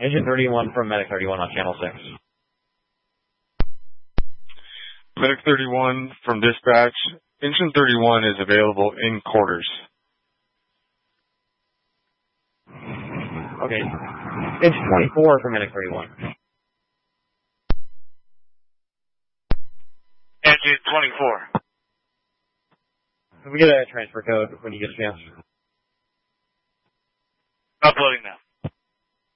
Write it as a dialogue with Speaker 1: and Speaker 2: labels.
Speaker 1: Engine 31 from Medic 31 on channel 6.
Speaker 2: Medic 31 from dispatch. Engine 31 is available in quarters.
Speaker 1: Okay. Engine 24 from Medic 31.
Speaker 3: Engine 24.
Speaker 1: Can we get a transfer code when you get a chance?
Speaker 3: Uploading now.